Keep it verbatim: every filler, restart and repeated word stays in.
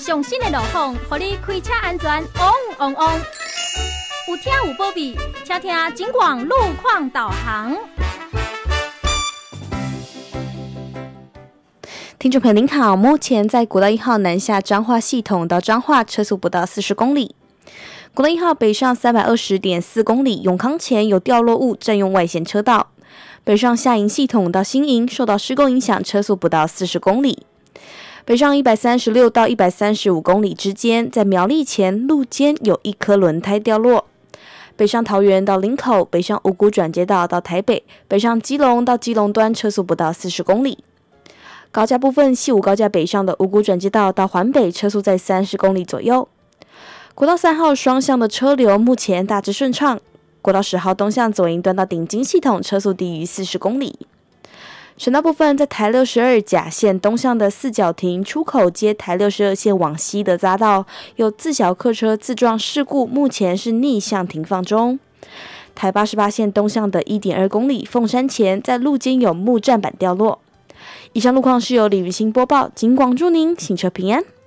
上新的路况，让你开车安全旺旺旺。有听有保庇，请听警广路况导航。 听众朋友您好，目前在国道一号南下彰化系统到彰化车速不到四十公里。国道一号北上 三百二十点四公里，永康前有掉落物占用外线车道。北上下营系统到新营受到施工影响，车速不到四十公里。北上一百三十六到一百三十五公里之间，在苗栗前路肩有一颗轮胎掉落。北上桃园到林口，北上五股转接道到台北，北上基隆到基隆端车速不到四十公里。高架部分，西武高架北上的五股转接道到环北车速在三十公里左右。国道三号双向的车流目前大致顺畅。国道十号东向左营端到顶金系统车速低于四十公里。省道部分，在台六十二甲线东向的四角亭出口接台六十二线往西的匝道，有自小客车自撞事故，目前是逆向停放中。台八十八线东向的 一点二公里凤山前，在路肩有木栈板掉落。以上路况是由李雨欣播报，警广祝您行车平安。